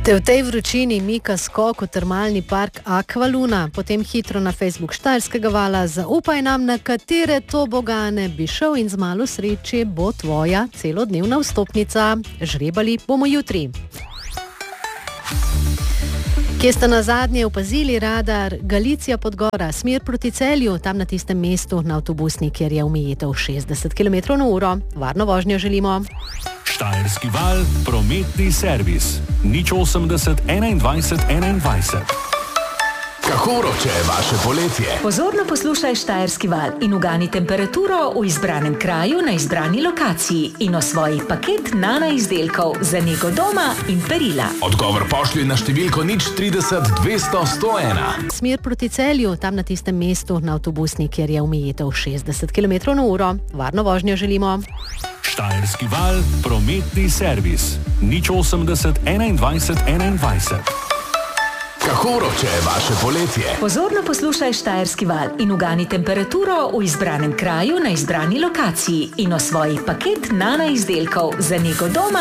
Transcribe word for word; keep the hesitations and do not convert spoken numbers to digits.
Te v tej vročini mika skok v termalni park Aqualuna, potem hitro na Facebook Štajerskega vala, zaupaj nam, na katere tobogane bi šel in z malo sreče bo tvoja celodnevna vstopnica. Žrebali bomo jutri. Kje ste na zadnje opazili radar? Galicija Podgora, smer proti Celju, tam na tistem mestu na avtobusni, kjer je omejitev šestdeset kilometrov na uro. Varno vožnjo želimo. Štajerski val, prometni servis. nič osemdeset enaindvajset enaindvajset. Kako vroče je vaše poletje? Pozorno poslušaj Štajerski val in ugani temperaturo v izbranem kraju na izbrani lokaciji in osvoji paket Nana izdelkov za nego doma in perila. Odgovor pošlji na številko nič trideset dvesto sto ena. Smer proti Celju, tam na tistem mestu na avtobusni, kjer je omejitev šestdeset kilometrov na uro. Varno vožnjo želimo. Štajerski val, prometni servis. nič osemdeset enaindvajset enaindvajset. Kako vroče je vaše poletje? Pozorno poslušaj Štajerski val in ugani temperaturo v izbranem kraju na izbrani lokaciji in osvoji paket Nana izdelkov za nego doma